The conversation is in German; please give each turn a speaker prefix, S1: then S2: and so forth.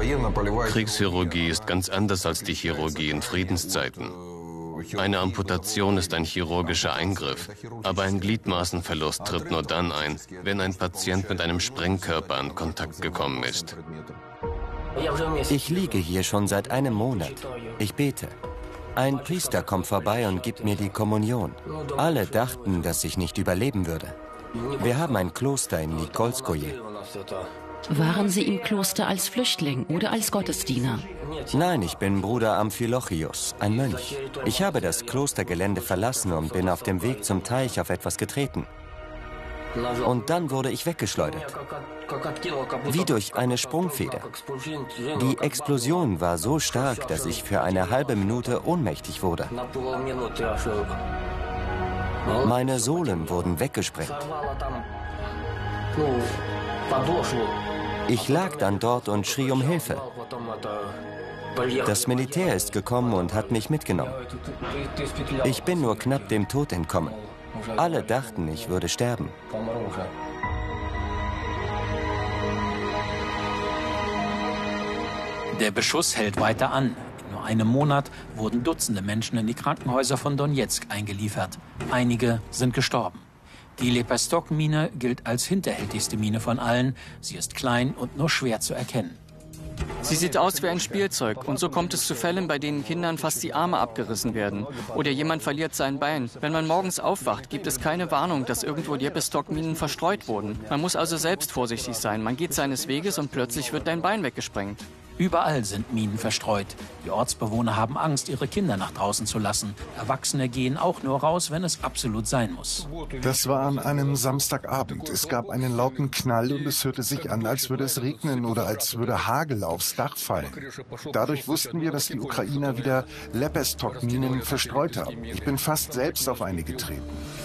S1: Kriegschirurgie ist ganz anders als die Chirurgie in Friedenszeiten. Eine Amputation ist ein chirurgischer Eingriff, aber ein Gliedmaßenverlust tritt nur dann ein, wenn ein Patient mit einem Sprengkörper in Kontakt gekommen ist.
S2: Ich liege hier schon seit einem Monat. Ich bete. Ein Priester kommt vorbei und gibt mir die Kommunion. Alle dachten, dass ich nicht überleben würde. Wir haben ein Kloster in Nikolskoje.
S3: Waren Sie im Kloster als Flüchtling oder als Gottesdiener?
S2: Nein, ich bin Bruder Amphilochios, ein Mönch. Ich habe das Klostergelände verlassen und bin auf dem Weg zum Teich auf etwas getreten. Und dann wurde ich weggeschleudert. Wie durch eine Sprungfeder. Die Explosion war so stark, dass ich für eine halbe Minute ohnmächtig wurde. Meine Sohlen wurden weggesprengt. Ich lag dann dort und schrie um Hilfe. Das Militär ist gekommen und hat mich mitgenommen. Ich bin nur knapp dem Tod entkommen. Alle dachten, ich würde sterben.
S4: Der Beschuss hält weiter an. In nur einem Monat wurden Dutzende Menschen in die Krankenhäuser von Donezk eingeliefert. Einige sind gestorben. Die Lepestok-Mine gilt als hinterhältigste Mine von allen. Sie ist klein und nur schwer zu erkennen.
S5: Sie sieht aus wie ein Spielzeug und so kommt es zu Fällen, bei denen Kindern fast die Arme abgerissen werden oder jemand verliert sein Bein. Wenn man morgens aufwacht, gibt es keine Warnung, dass irgendwo Lepestok-Minen verstreut wurden. Man muss also selbst vorsichtig sein. Man geht seines Weges und plötzlich wird dein Bein weggesprengt.
S4: Überall sind Minen verstreut. Die Ortsbewohner haben Angst, ihre Kinder nach draußen zu lassen. Erwachsene gehen auch nur raus, wenn es absolut sein muss.
S6: Das war an einem Samstagabend. Es gab einen lauten Knall und es hörte sich an, als würde es regnen oder als würde Hagel aufs Dach fallen. Dadurch wussten wir, dass die Ukrainer wieder Lepestok-Minen verstreut haben. Ich bin fast selbst auf eine getreten.